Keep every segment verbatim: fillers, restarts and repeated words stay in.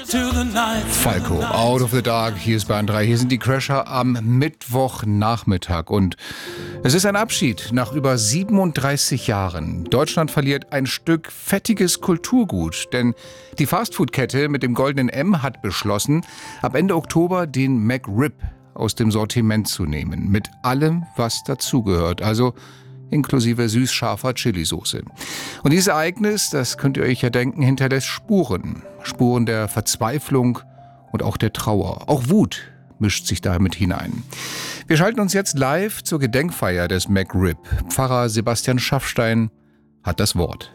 Falco, Out of the Dark, hier ist Bayern drei. Hier sind die Crasher am Mittwochnachmittag. Und es ist ein Abschied nach über siebenunddreißig Jahren. Deutschland verliert ein Stück fettiges Kulturgut. Denn die Fastfood-Kette mit dem goldenen M hat beschlossen, ab Ende Oktober den McRib aus dem Sortiment zu nehmen. Mit allem, was dazugehört. Also inklusive süß-scharfer Chilisauce. Und dieses Ereignis, das könnt ihr euch ja denken, hinterlässt Spuren. Spuren der Verzweiflung und auch der Trauer. Auch Wut mischt sich damit hinein. Wir schalten uns jetzt live zur Gedenkfeier des McRib. Pfarrer Sebastian Schaffstein hat das Wort.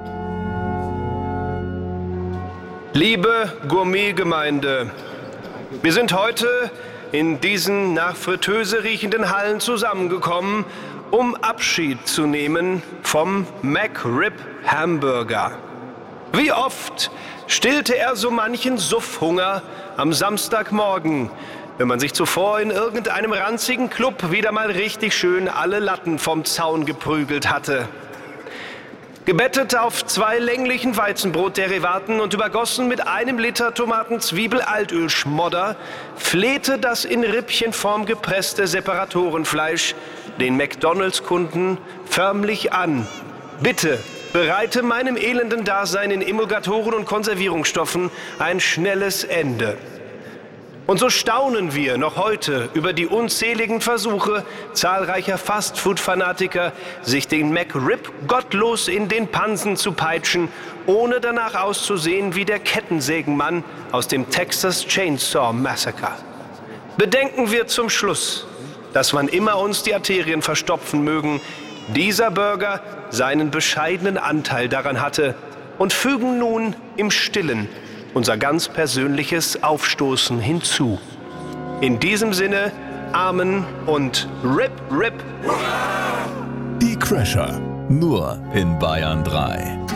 Liebe Gourmetgemeinde, wir sind heute in diesen nach Fritteuse riechenden Hallen zusammengekommen, um Abschied zu nehmen vom McRib Hamburger. Wie oft stillte er so manchen Suffhunger am Samstagmorgen, wenn man sich zuvor in irgendeinem ranzigen Club wieder mal richtig schön alle Latten vom Zaun geprügelt hatte. Gebettet auf zwei länglichen Weizenbrotderivaten und übergossen mit einem Liter Tomaten-Zwiebel-Altölschmodder, flehte das in Rippchenform gepresste Separatorenfleisch den McDonalds-Kunden förmlich an. Bitte, bereite meinem elenden Dasein in Emulgatoren und Konservierungsstoffen ein schnelles Ende. Und so staunen wir noch heute über die unzähligen Versuche zahlreicher Fastfood-Fanatiker, sich den McRib gottlos in den Pansen zu peitschen, ohne danach auszusehen wie der Kettensägenmann aus dem Texas Chainsaw Massacre. Bedenken wir zum Schluss, dass wann immer uns die Arterien verstopfen mögen, dieser Burger seinen bescheidenen Anteil daran hatte, und fügen nun im Stillen unser ganz persönliches Aufstoßen hinzu. In diesem Sinne, Amen und Rip, Rip. Die Crasher, nur in Bayern drei.